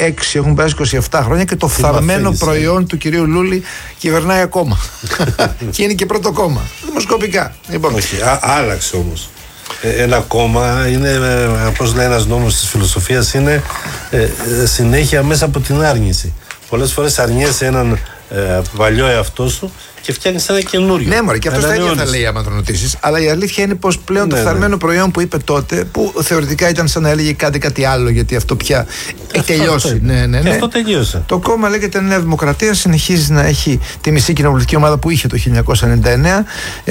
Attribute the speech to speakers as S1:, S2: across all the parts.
S1: έχουν περάσει 27 χρόνια και το φθαρμένο προϊόν του κυρίου Λούλη κυβερνάει ακόμα. Και είναι και πρώτο κόμμα. Δημοσκοπικά. Λοιπόν.
S2: Όχι, άλλαξε όμως. Ένα κόμμα είναι, όπως λέει ένας νόμος της φιλοσοφίας, είναι συνέχεια μέσα από την άρνηση. Πολλές φορές αρνιέσαι έναν παλιό εαυτό σου και φτιάχνεις ένα καινούριο.
S1: Ναι, μωρέ, και αυτό τα ίδια θα λέει άμα τον ρωτήσεις. Αλλά η αλήθεια είναι πως πλέον το φθαρμένο προϊόν που είπε τότε, που θεωρητικά ήταν σαν να έλεγε κάτι άλλο, γιατί αυτό πια έχει τελειώσει. Ναι.
S2: Και αυτό τελείωσε.
S1: Το κόμμα λέγεται Νέα Δημοκρατία, συνεχίζει να έχει τη μισή κοινοβουλευτική ομάδα που είχε το 1999.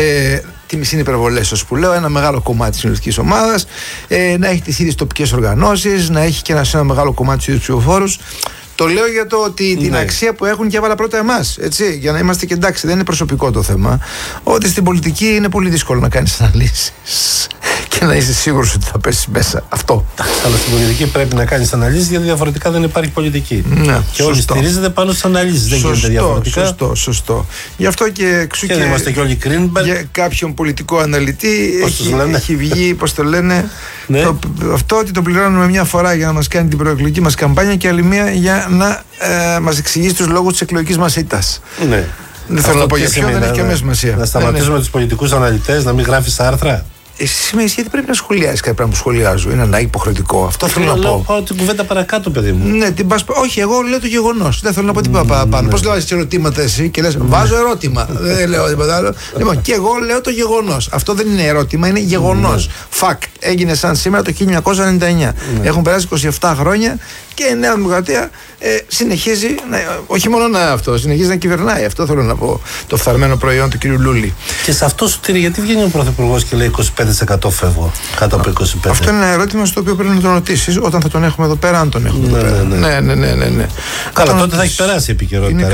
S1: Τη μισή είναι υπερβολές, όσο που λέω, ένα μεγάλο κομμάτι της κοινωνικής ομάδας, να έχει τις ίδιες τοπικές οργανώσεις, να έχει και ένα μεγάλο κομμάτι τους ίδιους ψηφοφόρους. Το λέω για το ότι την αξία που έχουν και έβαλα πρώτα εμάς, έτσι, για να είμαστε και εντάξει, δεν είναι προσωπικό το θέμα. Ότι στην πολιτική είναι πολύ δύσκολο να κάνεις αναλύσεις και να είσαι σίγουρος ότι θα πέσεις μέσα. Αυτό.
S2: Αλλά στην πολιτική πρέπει να κάνεις αναλύσεις, γιατί διαφορετικά δεν υπάρχει πολιτική.
S1: Ναι,
S2: και όλοι στηρίζεται πάνω στις αναλύσεις. Δεν γίνεται διαφορετικά.
S1: Σωστό. Γι' αυτό και εξού
S2: και δεν είμαστε και όλοι Greenberg.
S1: Για κάποιον πολιτικό αναλυτή έχει βγει, πώς το λένε, αυτό ότι το πληρώνουμε μια φορά για να μας κάνει την προεκλογική μας καμπάνια και άλλη μία για να μας εξηγήσει τους λόγους της εκλογικής μας ήττας.
S2: Ναι.
S1: Δεν θέλω να πω για ποιο, δεν έχει καμία σημασία.
S2: Να σταματήσουμε τους πολιτικούς αναλυτές, να μην γράφεις άρθρα.
S1: Εσύ με γιατί πρέπει να σχολιάσεις κάτι πράγμα που σχολιάζω. Είναι ένα υποχρεωτικό. Αυτό θέλω να πω.
S2: Πάω την κουβέντα παρακάτω, παιδί μου.
S1: Ναι, όχι, εγώ λέω το γεγονός. Δεν θέλω να πω τίποτα παραπάνω. Πώς λέω ερωτήματα εσύ και λες βάζω ερώτημα. Δεν λέω τίποτα άλλο. Λοιπόν, και εγώ λέω το γεγονός. Αυτό δεν είναι ερώτημα, είναι γεγονός. Fact. Έγινε σαν σήμερα το 1999. Έχουν περάσει 27 χρόνια και η Νέα Δημοκρατία συνεχίζει, όχι μόνο αυτό, συνεχίζει να κυβερνάει. Αυτό θέλω να πω. Το φθαρμένο προϊόν του κ. Λούλη.
S2: Και σε αυτό σου τήρει, γιατί βγαίνει ο Πρωθυπουργός και λέει 25% φεύγω κάτω από 25%.
S1: Αυτό είναι ένα ερώτημα στο οποίο πρέπει να τον ρωτήσεις όταν θα τον έχουμε εδώ πέρα, αν τον έχουμε εδώ πέρα. Ναι.
S2: Καλά, τότε θα έχει περάσει η επικαιρότητα.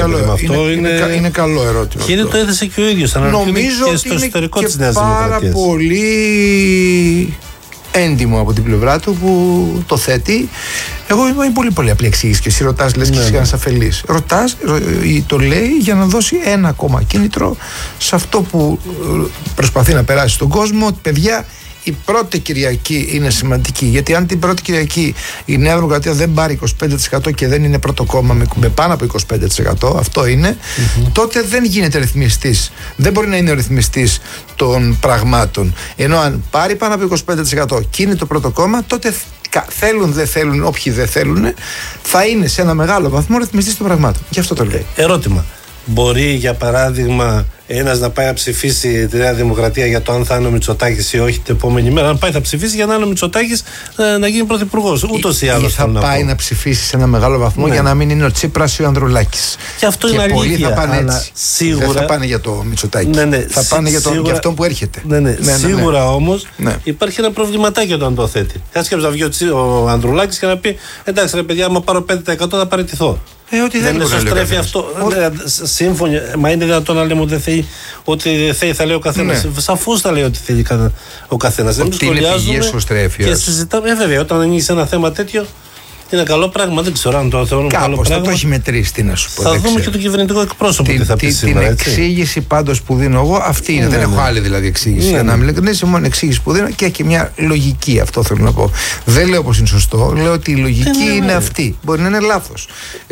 S1: Είναι καλό ερώτημα.
S2: Και το έθεσε και ο ίδιος.
S1: Νομίζω
S2: και
S1: ότι
S2: στο εσωτερικό της
S1: είναι
S2: Νέας Δημοκρατίας.
S1: πάρα πολύ έντιμο από την πλευρά του που το θέτει. Εγώ είμαι πολύ απλή εξήγηση και εσύ ρωτάς, λες και εσύ ένας αφελής. Ρωτάς, το λέει για να δώσει ένα ακόμα κίνητρο σε αυτό που προσπαθεί να περάσει στον κόσμο, ότι παιδιά, η πρώτη Κυριακή είναι σημαντική. Γιατί αν την πρώτη Κυριακή η Νέα Δημοκρατία δεν πάρει 25% και δεν είναι πρώτο κόμμα με πάνω από 25%, αυτό είναι, τότε δεν γίνεται ρυθμιστής. Δεν μπορεί να είναι ο ρυθμιστής των πραγμάτων. Ενώ αν πάρει πάνω από 25% και είναι το πρώτο κόμμα, τότε θέλουν, δεν θέλουν, όποιοι δεν θέλουν, θα είναι σε ένα μεγάλο βαθμό ρυθμιστής των πραγμάτων. Γι' αυτό το λέει.
S2: Ερώτημα. Μπορεί, για παράδειγμα, ένας να πάει να ψηφίσει τη Νέα Δημοκρατία για το αν θα είναι ο Μητσοτάκης ή όχι την επόμενη μέρα? Αν πάει, θα ψηφίσει για να είναι ο Μητσοτάκης να γίνει πρωθυπουργός. Ούτως ή άλλως.
S1: Θα πάει να ψηφίσει σε ένα μεγάλο βαθμό για να μην είναι ο Τσίπρας ή ο Ανδρουλάκης.
S2: Και αυτό είναι αλήθεια.
S1: Πολλοί θα πάνε έτσι.
S2: Σίγουρα.
S1: Δεν θα πάνε για το Μητσοτάκη. Θα πάνε για αυτό που έρχεται.
S2: Σίγουρα όμως υπάρχει ένα προβληματάκι όταν το θέτει. Κάτσε να βγει ο Ανδρουλάκης και να πει: εντάξει, ρε παιδιά, άμα πάρω 5% θα παραιτηθώ.
S1: Ότι
S2: δεν είναι σωστρέφει αυτό. Σύμφωνοι, μα είναι δυνατόν να λέμε ότι δεν θέλει, θα λέει ο καθένας. Σαφώς θα λέει ότι θέλει ο καθένας. Δεν σχολιάζουμε και συζητάμε. Βέβαια, όταν ανοίγεις ένα θέμα τέτοιο, είναι καλό πράγμα. Δεν ξέρω αν το θεωρούμε καλό πράγμα.
S1: Θα το έχει μετρήσει, τι να σου πω.
S2: Θα δούμε και τον κυβερνητικό εκπρόσωπο τι θα πει σήμερα.
S1: Την εξήγηση πάντως που δίνω εγώ αυτή είναι. Δεν έχω άλλη δηλαδή εξήγηση. Για να μην είναι μόνο εξήγηση που δίνω και έχει μια λογική. Αυτό θέλω να πω. Δεν λέω πως είναι σωστό. Λέω ότι η λογική είναι αυτή. Μπορεί να είναι λάθος.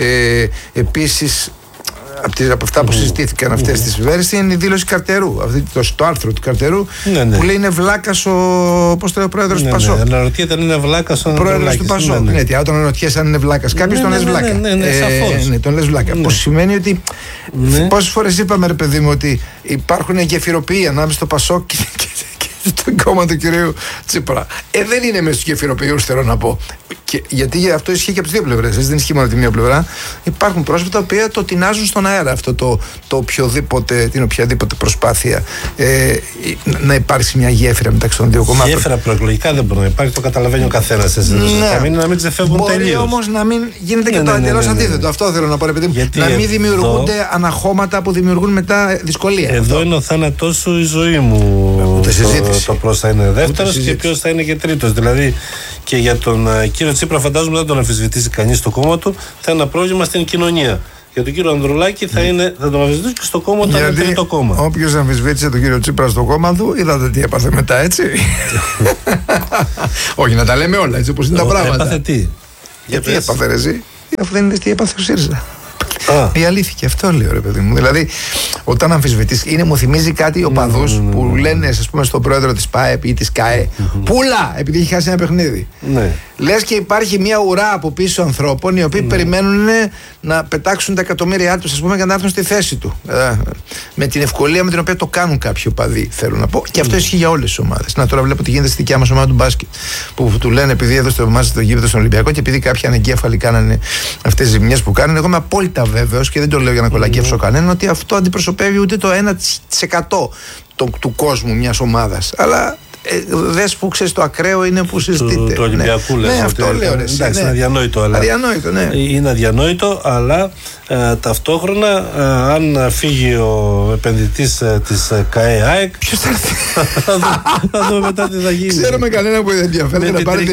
S1: Επίσης, από αυτά που συζητήθηκαν αυτές τις ημέρες είναι η δήλωση Καρτερού. Το άρθρο του Καρτερού που λέει είναι βλάκας ο πρόεδρος του Πασόκ.
S2: Αναρωτιέται αν είναι βλάκας ο
S1: πρόεδρος του Πασόκ. Όταν αναρωτιέσαι αν είναι βλάκας κάποιος, τον λες βλάκα. Ναι, τον λες βλάκα. Που σημαίνει ότι πόσες φορές είπαμε, ρε παιδί μου, ότι υπάρχουν γεφυροποιοί ανάμεσα στο Πασόκ και το κόμμα του κυρίου Τσίπρα. Δεν είναι μέσα στους γεφυροποιούς, θέλω να πω. Γιατί αυτό ισχύει και από τις δύο πλευρές. Δεν ισχύει μόνο τη μία πλευρά. Υπάρχουν πρόσωπα τα οποία το τεινάζουν στον αέρα αυτό την οποιαδήποτε προσπάθεια να υπάρξει μια γέφυρα μεταξύ των δύο κομμάτων.
S2: Γέφυρα προεκλογικά δεν μπορεί να υπάρχει, το καταλαβαίνει ο καθένας. Να μην ξεφεύγουν τελείως.
S1: Μπορεί όμως να μην γίνεται και το εντελώς αντίθετο. Αυτό θέλω να πω, επειδή να μην δημιουργούνται αναχώματα που δημιουργούν μετά δυσκολία.
S2: Εδώ είναι ο θάνατός σου, η ζωή μου. Το ποιος θα είναι δεύτερος και ποιος θα είναι και τρίτος. Δηλαδή και για τον κύριο Τσίπρα, φαντάζομαι δεν τον αμφισβητήσει κανείς στο κόμμα του, θα είναι ένα πρόβλημα στην κοινωνία. Για τον κύριο Ανδρουλάκη θα τον αμφισβητήσει και στο κόμμα του, είναι τρίτο κόμμα.
S1: Όποιος αμφισβήτησε τον κύριο Τσίπρα στο κόμμα του, είδατε τι έπαθε μετά, έτσι. Όχι, να τα λέμε όλα έτσι όπως είναι τα πράγματα.
S2: Έπαθε τι?
S1: Γιατί έπαθε, ρε εσύ? αφού δεν είναι τι έπαθε ο ΣΥΡΙΖΑ. Η αλήθεια, και αυτό λέω, ρε παιδί μου. Δηλαδή, όταν αμφισβητείς, μου θυμίζει κάτι οπαδούς που λένε, ας πούμε, στον πρόεδρο της ΠΑΕΠ ή της ΚΑΕ, πούλα, επειδή έχει χάσει ένα παιχνίδι. Λες και υπάρχει μια ουρά από πίσω ανθρώπων οι οποίοι περιμένουν να πετάξουν τα εκατομμύρια τους, ας πούμε, για να έρθουν στη θέση του. Με την ευκολία με την οποία το κάνουν κάποιοι οπαδοί, θέλω να πω. Και αυτό ισχύει για όλες τις ομάδες. Να, τώρα βλέπω τι γίνεται στη δικιά μας ομάδα του μπάσκετ. Που του λένε, επειδή εδώ στο μάτι το γήπεδο στον Ολυμπιακό και επειδή κάποιοι ανεγκέφαλοι κάνανε αυτές τις ζημιές που κάνουν, εγώ είμαι απόλυτα βέβαιος και δεν το λέω για να κολακεύσω κανέναν ότι αυτό αντιπροσωπεύει ούτε το 1% του κόσμου μιας ομάδας. Αλλά δες που ξέρεις, το ακραίο είναι που συζητείται.
S2: Του Ολυμπιακού λες.
S1: Ναι, αυτό λέω.
S2: Εντάξει, είναι αδιανόητο.
S1: Αδιανόητο, ναι. Είναι
S2: αδιανόητο, αλλά ταυτόχρονα αν φύγει ο επενδυτής της ΚΑΕ ΑΕΚ,
S1: ποιος θα έρθει?
S2: Θα δούμε μετά τι θα γίνει.
S1: Ξέρουμε κανένα που ενδιαφέρεται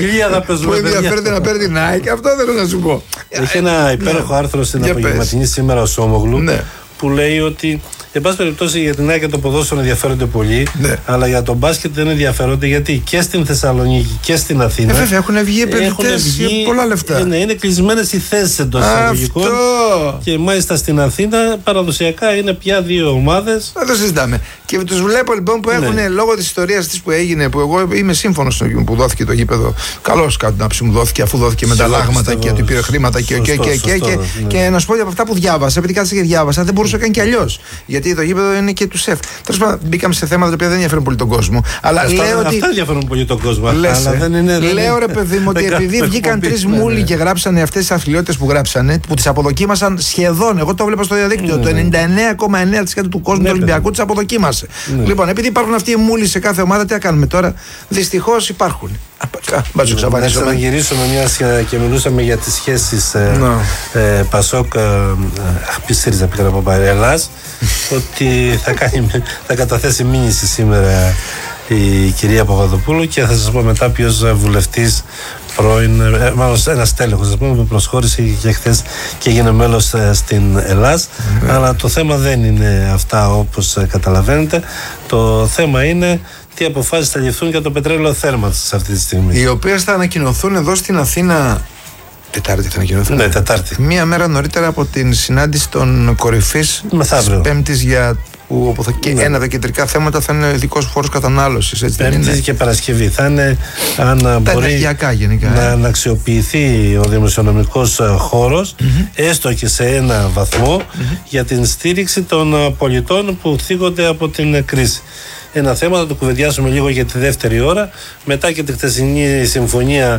S1: να πάρει την ΑΕΚ. Αυτό θέλω να σου πω.
S2: Έχει ένα υπέροχο άρθρο στην Απογευματινή σήμερα ο Σόμογλου που λέει ότι εν πάση περιπτώσει για την ΑΕΚ και το ποδόσφαιρο ενδιαφέρονται πολύ, αλλά για τον μπάσκετ δεν ενδιαφέρονται, γιατί και στην Θεσσαλονίκη και στην Αθήνα.
S1: Βέβαια, έχουν βγει επενδυτές για πολλά λεφτά.
S2: Είναι κλεισμένες οι θέσεις εντός εισαγωγικών. Και μάλιστα στην Αθήνα παραδοσιακά είναι πια δύο ομάδες.
S1: Δεν το συζητάμε. Και τους βλέπω λοιπόν που έχουν λόγω της ιστορίας της που έγινε, που εγώ είμαι σύμφωνος που δόθηκε το γήπεδο. Καλώς κάτω να μου δόθηκε, αφού δόθηκε μεταλλάγματα και ότι πήρε χρήματα και να σου πω από αυτά που διάβασα, επειδή κάτσε και διάβασα, δεν μπορούσε να κάνει κι αλλιώς. Γιατί το γήπεδο είναι και του ΣΕΦ. Τέλος πάντων, μπήκαμε σε θέματα τα οποία δεν ενδιαφέρουν πολύ τον κόσμο. Αλλά λέω ότι.
S2: Αυτά ενδιαφέρουν πολύ τον κόσμο.
S1: Λέω, ρε παιδί μου, ότι επειδή βγήκαν τρεις μούλοι και γράψανε αυτές τις αθλειότητες που γράψανε, που τις αποδοκίμασαν σχεδόν. Εγώ το βλέπα στο διαδίκτυο. Το 99,9% του κόσμου του Ολυμπιακού τις αποδοκίμασε. Λοιπόν, επειδή υπάρχουν αυτοί οι μούλοι σε κάθε ομάδα, τι θα κάνουμε τώρα? Δυστυχώς υπάρχουν.
S2: Να γυρίσουμε, μιας και μιλούσαμε για τις σχέσεις Πασόκ ΣΥΡΙΖΑ πήγα από Ελλάς, ότι θα καταθέσει μήνυση σήμερα η κυρία Παπαδοπούλου και θα σας πω μετά ποιος βουλευτής μάλλον ένας τέλεχος που προσχώρησε και χθες και έγινε μέλος στην Ελλάς. Αλλά το θέμα δεν είναι αυτά όπως καταλαβαίνετε. Το θέμα είναι τι αποφάσεις θα ληφθούν για το πετρέλαιο θέρμανσης αυτή τη στιγμή, οι οποίες θα ανακοινωθούν εδώ στην Αθήνα Τετάρτη. Θα ανακοινωθούν. Ναι, Τετάρτη. Μία μέρα νωρίτερα από την συνάντηση των κορυφής της Πέμπτης, για που ένα από τα κεντρικά θέματα θα είναι ο ειδικός φόρος κατανάλωσης. Πέμπτη και Παρασκευή θα είναι, αν μπορεί να αξιοποιηθεί ο δημοσιονομικός χώρος, έστω και σε ένα βαθμό, για την στήριξη των πολιτών που θίγονται από την κρίση. Ένα θέμα θα το κουβεντιάσουμε λίγο για τη δεύτερη ώρα, μετά και τη χθεσινή συμφωνία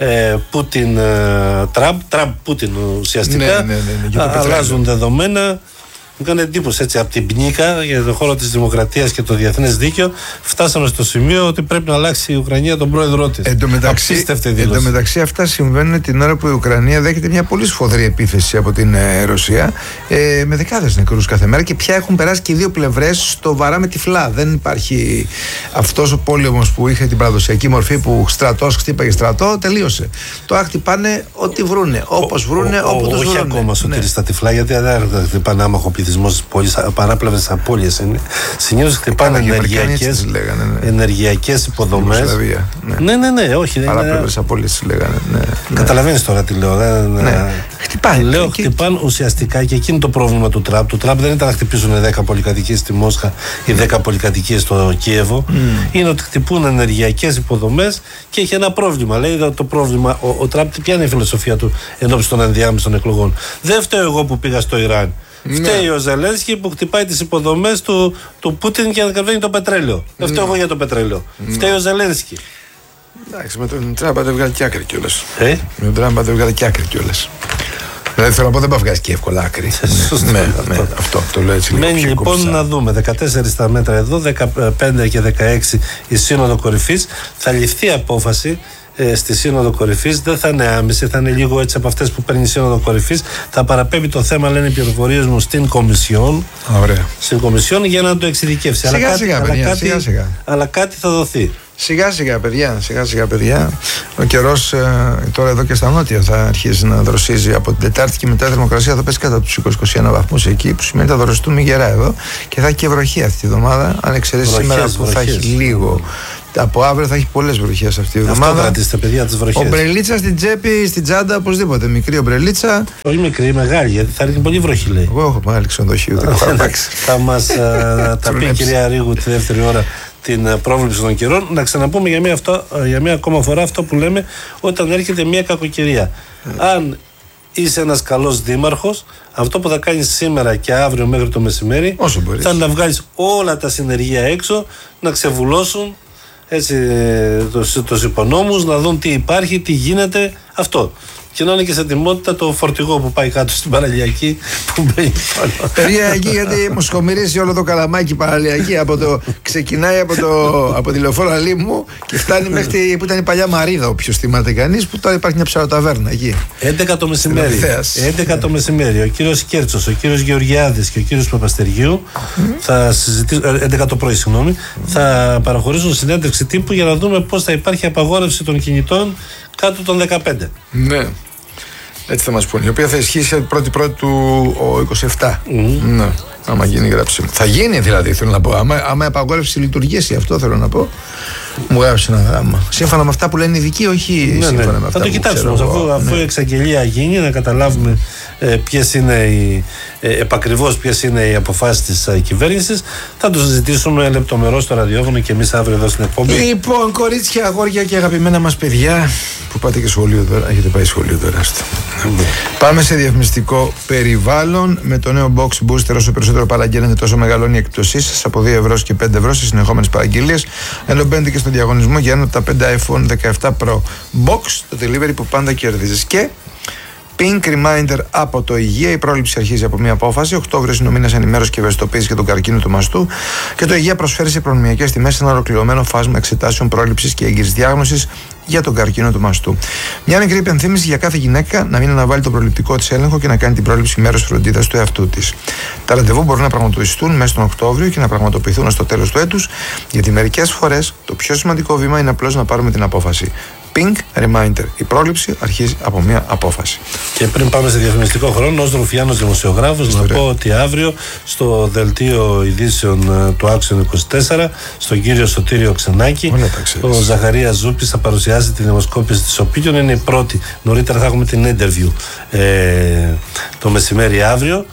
S2: Τραμπ-Πούτιν ουσιαστικά. Αλλάζουν δεδομένα. Μου κάνει εντύπωση έτσι από την πνίκα για τον χώρο της δημοκρατίας και το διεθνές δίκαιο. Φτάσαμε στο σημείο ότι πρέπει να αλλάξει η Ουκρανία τον πρόεδρό της. Απίστευτη δήλωση. Εν τω μεταξύ, αυτά συμβαίνουν την ώρα που η Ουκρανία δέχεται μια πολύ σφοδρή επίθεση από την Ρωσία, με δεκάδες νεκρούς κάθε μέρα, και πια έχουν περάσει και οι δύο πλευρές στο βαρά με τυφλά. Δεν υπάρχει αυτός ο πόλεμος που είχε την παραδοσιακή μορφή που στρατός χτύπαγε στρατό, τελείωσε. Τώρα χτυπάνε ό,τι βρούνε, όπως βρούνε, όπου τους βρούνε. Όχι ακόμα Σωτήρη στα τυφλά, γιατί δεν χτυπάνε άμαχο πληθυσμός, παράπλευρες απώλειες είναι. Συνήθως χτυπάνε ενεργειακές υποδομές. Ναι, όχι. Παράπλευρες απώλειες λέγανε. Καταλαβαίνεις τώρα τι λέω. Χτυπάνε ουσιαστικά, και εκείνο το πρόβλημα του Τραμπ. Του Τραμπ δεν ήταν να χτυπήσουν 10 πολυκατοικίες στη Μόσχα ή 10 πολυκατοικίες στο Κίεβο. Είναι ότι χτυπούν ενεργειακές υποδομές και έχει ένα πρόβλημα. Λέει το πρόβλημα, ο Τραμπ ποια είναι η φιλοσοφία του ενώπιση των ενδιάμεσων εκλογών? Δεν φταίω εγώ που πήγα στο Ιράν. Φταίει ο Ζελένσκι που χτυπάει τις υποδομές του Πούτιν και ανακατεβαίνει το πετρέλαιο. Δεν φταίω εγώ για το πετρέλαιο. Φταίει ο Ζελένσκι. Εντάξει, με τον Τραμπ δεν βγάλει και άκρη κιόλας. Με τον Τραμπ δεν βγάλει και άκρη κιόλας. Δηλαδή θέλω να πω, δεν πάει βγάζει και εύκολα άκρη. Αυτό το λέω έτσι λίγο. Μένει λοιπόν να δούμε 14 τα μέτρα εδώ, 15 και 16 η Σύνοδο Κορυφής. Θα ληφθεί απόφαση στη Σύνοδο Κορυφής, δεν θα είναι άμεση, θα είναι λίγο έτσι από αυτές που παίρνει η Σύνοδο Κορυφής. Θα παραπέμπει το θέμα, λένε οι πληροφορίες μου, στην Κομισιόν. Ωραία. Στην Κομισιόν για να το εξειδικεύσει. Αλλά κάτι θα δοθεί. Σιγά σιγά παιδιά. Ο καιρός τώρα εδώ και στα νότια θα αρχίσει να δροσίζει από την Τετάρτη και μετά η θερμοκρασία θα πέσει κατά τους 20-21 βαθμούς εκεί, που σημαίνει θα δροσιστούμε γερά εδώ και θα έχει και βροχή αυτή τη εβδομάδα, αν εξαιρέσει σήμερα που θα έχει λίγο
S1: Από αύριο θα έχει πολλές βροχές αυτή η εβδομάδα.
S2: Αυτό κρατήστε, παιδιά, τις βροχές.
S1: Ομπρελίτσα στην τσέπη, στην τσάντα, οπωσδήποτε. Μικρή ομπρελίτσα.
S2: Όχι μικρή, μεγάλη, γιατί θα ρίχνει πολύ βροχή, λέει.
S1: Εγώ έχω μεγάλη ξενοδοχείο.
S2: Θα μας τα πει η κυρία Ρίγου τη δεύτερη ώρα την πρόβλεψη των καιρών. Να ξαναπούμε για μία ακόμα φορά αυτό που λέμε όταν έρχεται μία κακοκαιρία. Αν είσαι ένας καλός δήμαρχος, αυτό που θα κάνεις σήμερα και αύριο μέχρι το μεσημέρι θα να βγάλεις όλα τα συνεργεία έξω, να ξεβουλώσουν έτσι, τους υπονόμους, να δουν τι υπάρχει, τι γίνεται, αυτό. Και να είναι και σε ετοιμότητα το φορτηγό που πάει κάτω στην παραλιακή που μπαίνει πάνω.
S1: Παιδιά, εκεί γιατί μου σχομυρίσει όλο το καλαμάκι παραλιακή. Ξεκινάει από τη λεωφόρο Λίμνου και φτάνει μέχρι που ήταν η παλιά Μαρίδα. Όποιος θυμάται κανείς, που τώρα υπάρχει μια ψαροταβέρνα εκεί.
S2: 11 το μεσημέρι. 11 το μεσημέρι. Ο κύριος Κέρτσος, ο κύριος Γεωργιάδης και ο κύριος Παπαστεργίου θα συζητήσουν. 11 το πρωί, συγγνώμη. Θα παραχωρήσουν συνέντευξη τύπου για να δούμε πώς θα υπάρχει απαγόρευση των κινητών κάτω των 15.
S1: Ναι. Έτσι θα μας πούνε. Η οποία θα ισχύσει από 1η του 27. Ναι. Άμα γίνει γράψιμο. Θα γίνει δηλαδή, θέλω να πω. Άμα απαγόρευση λειτουργήσει, αυτό θέλω να πω. Μου γράψει ένα γράμμα. Σύμφωνα με αυτά που λένε οι ειδικοί, όχι σύμφωνα με αυτά.
S2: Θα το κοιτάξουμε αφού η εξαγγελία γίνει, να καταλάβουμε ποιες είναι επακριβώς ποιες είναι οι αποφάσεις της κυβέρνησης. Θα το συζητήσουμε λεπτομερώς στο ραδιόφωνο και εμείς αύριο εδώ στην εκπομπή.
S1: Λοιπόν, κορίτσια, αγόρια και αγαπημένα μας παιδιά που πάτε και σχολείο τώρα, έχετε πάει σχολείο τώρα. Πάμε σε διαφημιστικό περιβάλλον με το νέο Box Booster. Όσο περισσότερο παραγγέλνετε, τόσο μεγαλώνει η εκπτωσή σας από 2 ευρώ και 5 ευρώ σε συνεχόμενες παραγγελίες. Ενώ μπαίνετε και στο διαγωνισμό για ένα από τα 5 iPhone 17 Pro Box, το delivery που πάντα κερδίζεις. Και Pink Reminder από το Υγεία. Η πρόληψη αρχίζει από μια απόφαση. Οκτώβριος είναι ο μήνας ενημέρωσης και ευαισθητοποίησης για τον καρκίνο του μαστού. Και το Υγεία προσφέρει σε προνομιακές τιμές ένα ολοκληρωμένο φάσμα εξετάσεων πρόληψης και έγκυρης διάγνωσης για τον καρκίνο του μαστού. Μια μικρή υπενθύμηση για κάθε γυναίκα να μην αναβάλει τον προληπτικό της έλεγχο και να κάνει την πρόληψη μέρος φροντίδας του εαυτού της. Τα ραντεβού μπορούν να πραγματοποιηθούν μέσα στον Οκτώβριο και να πραγματοποιηθούν στο τέλος του έτους, γιατί μερικές φορές το πιο σημαντικό βήμα είναι απλώς να πάρουμε την απόφαση. Pink Reminder. Η πρόληψη αρχίζει από μια απόφαση.
S2: Και πριν πάμε σε διαφημιστικό χρόνο, ως Ρουφιάνος δημοσιογράφος, να πω ότι αύριο στο δελτίο ειδήσεων του Action 24, στον κύριο Σωτήριο Ξενάκη, ο Ζαχαρίας Ζούπης θα παρουσιάσει τη δημοσκόπηση της Opinion. Είναι η πρώτη. Νωρίτερα θα έχουμε την interview το μεσημέρι αύριο.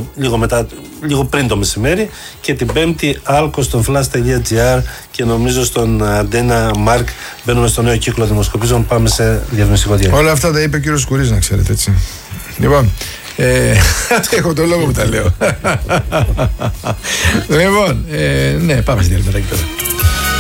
S2: Λίγο πριν το μεσημέρι, και την Πέμπτη Άλκο στο flash.gr και νομίζω στον Αντένα Μάρκ. Μπαίνουμε στο νέο κύκλο δημοσκοπήσεων. Πάμε σε διαφημιστικό διάλειμμα.
S1: Όλα αυτά τα είπε ο κύριος Σκουρής, να ξέρετε, έτσι. Λοιπόν, έχω το λόγο που τα λέω. Λοιπόν, ναι, πάμε στη διαλυματάκι τώρα.